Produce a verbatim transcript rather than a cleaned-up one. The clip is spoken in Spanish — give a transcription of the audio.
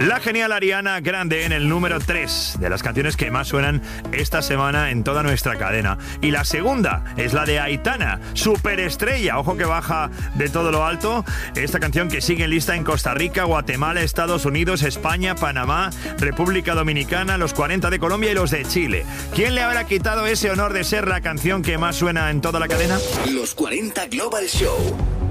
La genial Ariana Grande en el número tres de las canciones que más suenan esta semana en toda nuestra cadena. Y la segunda es la de Aitana, superestrella, ojo que baja de todo lo alto. Esta canción que sigue en lista en Costa Rica, Guatemala, Estados Unidos, España, Panamá, República Dominicana, los cuarenta de Colombia y los de Chile. ¿Quién le habrá quitado ese honor de ser la canción que más suena en toda la cadena? Los cuarenta Global Show.